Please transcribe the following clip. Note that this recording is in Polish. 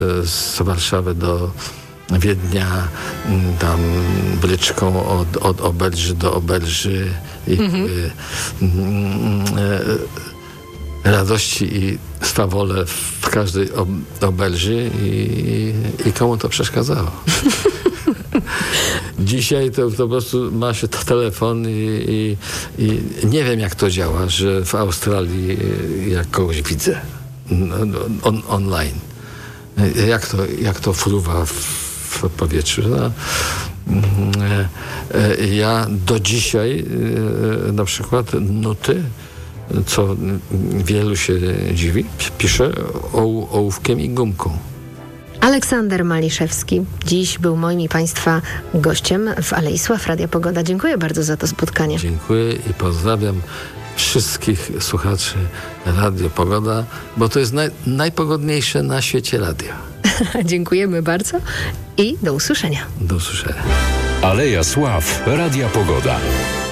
z Warszawy do Wiednia, tam bryczką od Obelży do Obelży i radości i swawole w każdej Obelży i komu to przeszkadzało. Dzisiaj to po prostu ma się telefon i nie wiem, jak to działa, że w Australii jak kogoś widzę online. Jak to fruwa w powietrzu. No. Ja do dzisiaj na przykład nuty, co wielu się dziwi, piszę ołówkiem i gumką. Aleksander Maliszewski dziś był moim i Państwa gościem w Alei Sław Radia Pogoda. Dziękuję bardzo za to spotkanie. Dziękuję i pozdrawiam wszystkich słuchaczy Radio Pogoda, bo to jest najpogodniejsze na świecie radio. Dziękujemy bardzo i do usłyszenia. Do usłyszenia. Aleja Sław Radia Pogoda.